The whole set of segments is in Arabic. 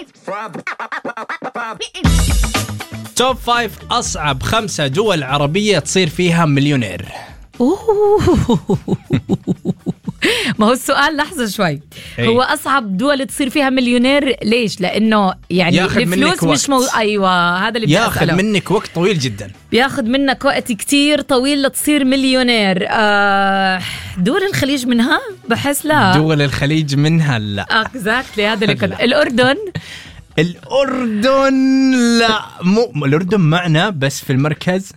توب 5 أصعب 5 دول عربية تصير فيها مليونير. ما هو السؤال لحظة شوي. هو أصعب دول تصير فيها مليونير ليش؟ لأنه يعني الفلوس مش أيوة هذا اللي ياخذ منك وقت طويل جدا. بياخذ منك وقت كتير طويل لتصير مليونير. دول الخليج منها بحس لا. دول الخليج منها لا. exactly هذا اللي كنت. الأردن لا، مو الأردن معنا بس في المركز.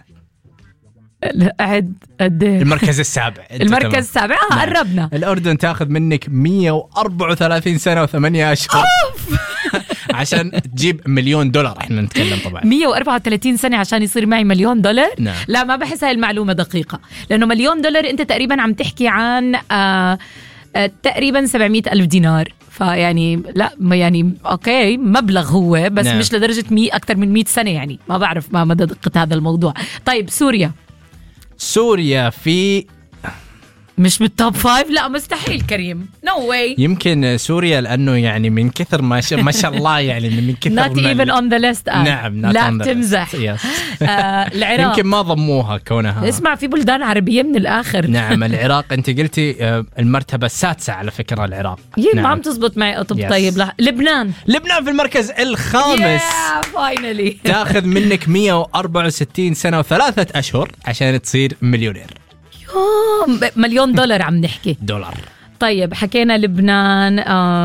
المركز السابع. المركز السابع. قربنا. الأردن تاخذ منك 134 سنة و8 أشهر عشان تجيب $1,000,000. احنا نتكلم طبعا 134 سنة عشان يصير معي $1,000,000. نعم. لا ما بحس هاي المعلومة دقيقة، لأنه $1,000,000 انت تقريبا عم تحكي عن تقريبا 700,000 دينار. فيعني لا يعني اوكي مبلغ هو بس نعم. مش لدرجة أكثر من 100 سنة يعني. ما بعرف ما مدى دقة هذا الموضوع. طيب سوريا في مش بالتوب 5. لا مستحيل كريم. نو واي. يمكن سوريا لأنه يعني من كثر ما شاء الله يعني من كثر not even on the list. نعم لا تمزح. العراق يمكن ما ضموها كونها. اسمع في بلدان عربية من الآخر. نعم العراق أنت قلتي المرتبة السادسة على فكرة العراق. نعم. ما عم تزبط معي. طيب لبنان في المركز الخامس. finally. تاخذ منك 164 سنة و3 أشهر عشان تصير مليونير. $1,000,000 عم نحكي دولار. طيب حكينا لبنان.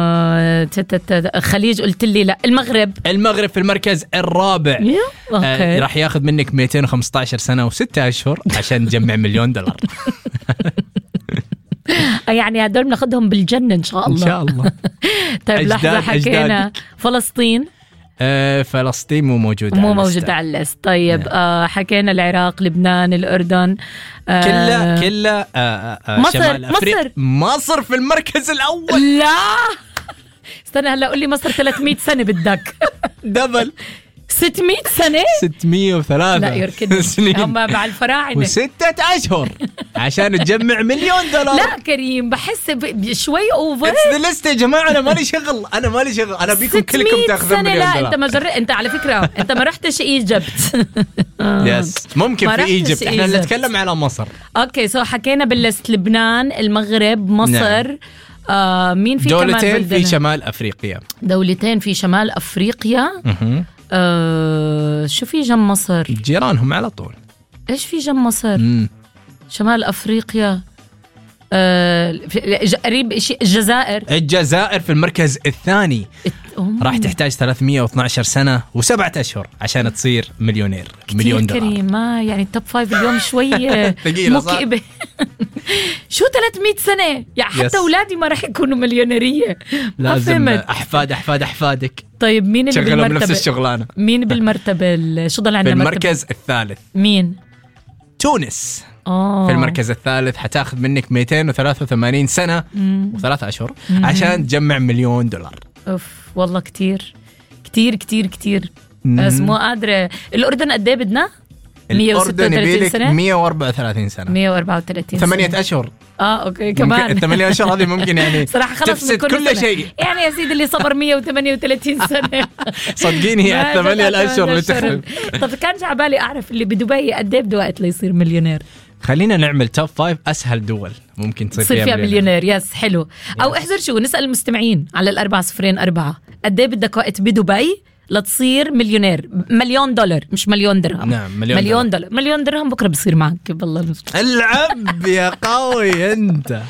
خليج قلت لي لا. المغرب في المركز الرابع. راح ياخذ منك 215 سنة و6 أشهر عشان تجمع $1,000,000. يعني هدول بناخدهم بالجنة إن شاء الله. إن شاء الله. طيب لحظة حكينا فلسطين. فلسطين مو موجودة على الليست. طيب حكينا العراق، لبنان، الأردن. كلها مصر في المركز الأول. لا استنى هلا قول لي مصر 300 سنة بدك. دبل 600 سنة 603 لا يركض سنين هم مع الفراعنة و6 أشهر عشان تجمع $1,000,000. لا كريم بحس شوي اوفر. لست يا جماعة أنا مالي شغل أنا بيكم كلكم تاخذون $1,000,000. لا أنت ما أنت على فكرة أنت ما رحتش إيجبت. يس ممكن في إيجبت. إحنا نتكلم على مصر. أوكي سو حكينا بالليست لبنان، المغرب، مصر. نعم. مين في دولتين في شمال أفريقيا. دولتين في شمال أفريقيا. شو في جنب مصر؟ جيرانهم على طول. إيش في جنب مصر؟ شمال أفريقيا. قريب الجزائر في المركز الثاني. راح تحتاج 312 سنة و7 أشهر عشان تصير مليونير. $1,000,000 كريم. ما يعني التوب 5 اليوم شوي مكئبة. شو 300 سنة يعني حتى أولادي ما راح يكونوا مليونيرية. لازم أحفادك. طيب مين اللي بالمرتبة؟ نفس الشغلانة. مين بالمرتبة؟ شو ضل عندنا في المركز الثالث. مين؟ تونس. في المركز الثالث حتاخذ منك 283 سنة و3 أشهر عشان تجمع $1,000,000. أوف والله كتير بس مو قادرة. الأردن قد ايه بدنا؟ 136 سنة. 134 سنة. 134 8 أشهر. اوكي كمان 8 أشهر هذه ممكن يعني صراحة خلص تفسد كل شيء. يعني يا سيدي اللي صبر 138 سنة صدقيني هي 8 الأشهر اللي تخرب. طب كان جعبالي أعرف اللي بدبي قد ايه بده وقت ليصير مليونير. خلينا نعمل توب 5 أسهل دول ممكن تصير فيها مليونير. يس حلو. أو احذر شو نسأل المستمعين على 404 قد ايه بدك وقت بدبي لتصير مليونير. $1,000,000 مش $1,000,000. نعم $1,000,000 بكرة بصير معك بالله المستعان. العب يا قوي أنت.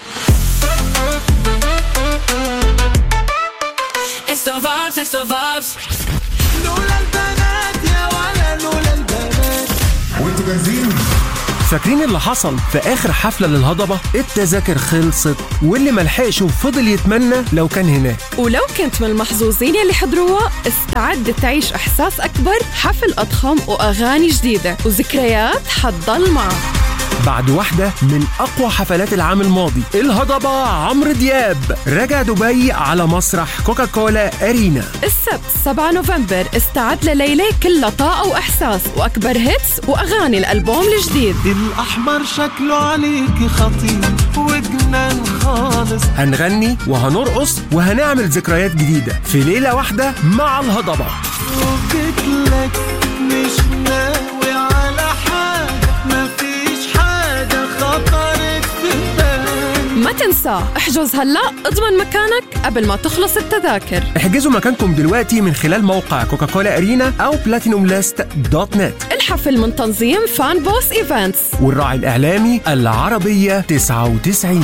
لولا البنات يا ولا لولا البنات. وانتوا جاهزين؟ فاكرين اللي حصل في آخر حفلة للهضبة؟ التذاكر خلصت واللي ملحقش وفضل يتمنى لو كان هناك. ولو كنت من المحظوظين يلي حضروها استعد تعيش إحساس أكبر، حفل أضخم وأغاني جديدة وذكريات حتضل معك. بعد واحدة من أقوى حفلات العام الماضي، الهضبة عمرو دياب رجع دبي على مسرح كوكاكولا أرينا. السبت 7 نوفمبر استعد لليلة كلها طاقة وإحساس وأكبر هيتس وأغاني الألبوم الجديد. الأحمر شكله عليك خطير وجنان خالص. هنغني وهنرقص وهنعمل ذكريات جديدة في ليلة واحدة مع الهضبة. وجيتلك مش ناوي على حاجة، مفيش حاجة خطرت في بالي. ما تنسى احجز هلا، اضمن مكانك قبل ما تخلص التذاكر. احجزوا مكانكم دلوقتي من خلال موقع كوكاكولا أرينا أو platinumlist.net. الحفل من تنظيم فان بوس ايفنتس والراعي الإعلامي العربية 99.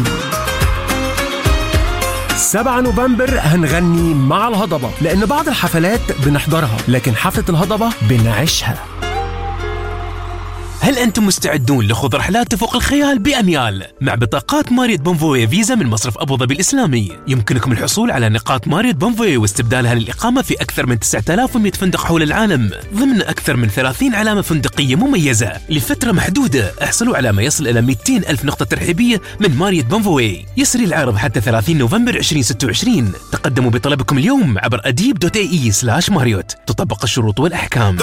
7 نوفمبر هنغني مع الهضبة، لأن بعض الحفلات بنحضرها لكن حفلة الهضبة بنعيشها. هل أنتم مستعدون لخوض رحلات تفوق الخيال بأميال؟ مع بطاقات ماريوت بونفوي فيزا من مصرف أبو ظبي الإسلامي يمكنكم الحصول على نقاط ماريوت بونفوي واستبدالها للإقامة في أكثر من 9100 فندق حول العالم ضمن أكثر من 30 علامة فندقية مميزة لفترة محدودة. احصلوا على ما يصل إلى 200 ألف نقطة ترحيبية من ماريوت بونفوي. يسري العرض حتى 30 نوفمبر 2026. تقدموا بطلبكم اليوم عبر adib.ae/marriott. تطبق الشروط والأحكام.